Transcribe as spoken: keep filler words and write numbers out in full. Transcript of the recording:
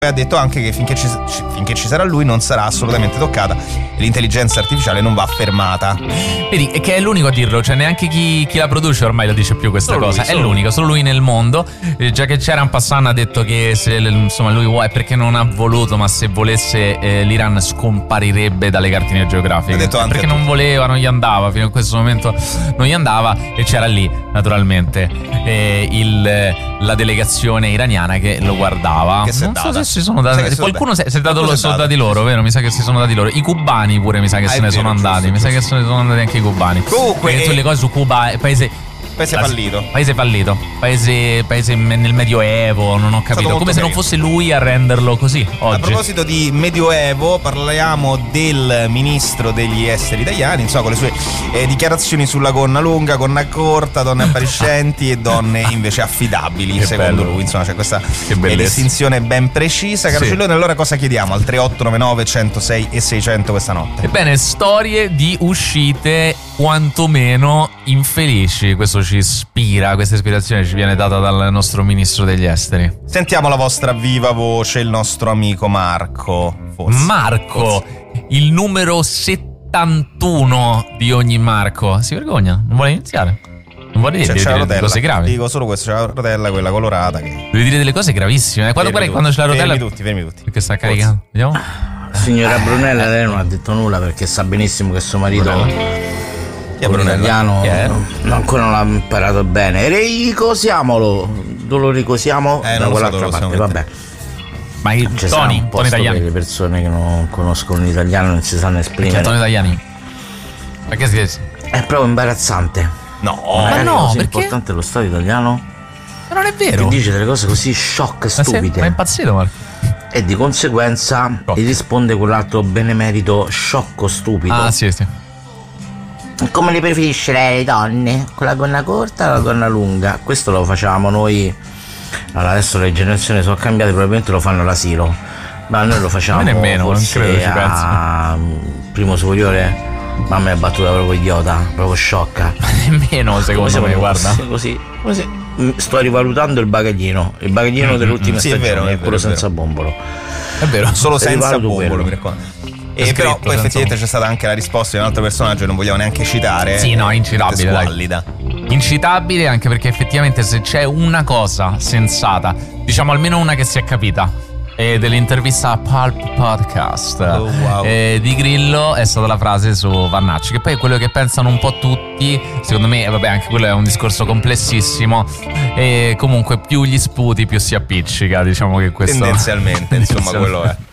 ha detto anche che finché ci, finché ci sarà lui non sarà assolutamente toccata e l'intelligenza artificiale non va fermata. Vedi, che è l'unico a dirlo, cioè neanche chi, chi la produce ormai lo dice più questa solo cosa, lui, è solo l'unico, solo lui nel mondo. Eh, già che c'era un Passan ha detto che se insomma lui vuole perché non ha voluto, ma se volesse eh, l'Iran scomparirebbe dalle cartine geografiche. Ha detto anche perché non voleva, non gli andava, fino a questo momento non gli andava, e c'era lì naturalmente eh, il, la delegazione iraniana che lo guardava. Che non data. so se si sono dati, qualcuno si è, si è dato, sono dati loro, vero? Mi sa che si sono dati loro. I cubani pure mi sa che ah, se ne vero, sono giusto, andati, giusto. mi sa che se ne sono andati anche i cubani. Comunque perché tu le cose su Cuba, paese Paese fallito. Paese fallito. Paese, paese nel Medioevo, non ho capito. Come se non fosse lui a renderlo così oggi. A proposito di Medioevo, parliamo del ministro degli esteri italiani, insomma, con le sue eh, dichiarazioni sulla gonna lunga, gonna corta, donne appariscenti e donne invece affidabili, che secondo bello. lui. Insomma, c'è questa eh, distinzione ben precisa. Caro sì. Cellone, allora cosa chiediamo al tre otto nove nove centosei e seicento questa notte? Ebbene, storie di uscite quantomeno infelici. Questo ci ispira, questa ispirazione ci viene data dal nostro ministro degli esteri. Sentiamo la vostra viva voce, il nostro amico Marco. Forse. Marco, Forse. il numero settantuno di ogni Marco. Si vergogna? Non vuole iniziare? Non vuole dire, C'è, c'è dire la delle cose rotella. gravi. Dico solo questo, c'è la rotella, quella colorata che... Devi dire delle cose gravissime. Quando, Fermi quando c'è la rotella... Fermi tutti, fermi tutti. Perché sta caricando. Vediamo. Signora Brunella, lei non ha detto nulla perché sa benissimo che suo marito Chi è con Brunella? l'italiano Chi è? non- ancora non l'ha imparato bene. Ricosiamolo, lo ricosiamo Eh, da non lo so quell'altra dove lo parte, possiamo vabbè. Ma il Ci sarà Tony, un Tony posto per Italiani. le persone che non conoscono l'italiano, non si sanno Perché esprimere. Tony Italiani? Perché si È proprio imbarazzante. No, Magari no, così perché? importante lo Stato italiano Ma non è che vero. dice delle cose così shock e Ma sei- stupide. Ma è impazzito, Marco. E di conseguenza Shock. gli risponde quell'altro benemerito sciocco stupido. Ah, sì, sì. Come le preferisce lei le donne? Con la gonna corta o la gonna lunga? Questo lo facevamo noi. Allora, adesso le generazioni sono cambiate, probabilmente lo fanno all'asilo, ma noi lo facevamo Ma nemmeno, non forse credo ci a primo superiore. Mamma è battuta proprio idiota, proprio sciocca. Nemmeno, secondo Come me, se- guarda. Così, così. Sto rivalutando il bagaglino, il bagaglino delle ultime Sì, è stagioni, vero, è vero, quello è vero. senza bombolo. È vero. solo Se senza rivaluto bombolo, quello. mi raccomando. È E scritto, però poi senza effettivamente c'è stata anche la risposta di un altro personaggio che non vogliamo neanche citare. Sì, no, incitabile, dai. Squallida. Incitabile, anche perché effettivamente se c'è una cosa sensata, diciamo almeno una che si è capita, e dell'intervista a Pulp Podcast Oh, wow. eh, di Grillo è stata la frase su Vannacci, che poi è quello che pensano un po' tutti. Secondo me, vabbè, anche quello è un discorso complessissimo, e comunque più gli sputi più si appiccica, diciamo che questo Tendenzialmente, insomma, quello è.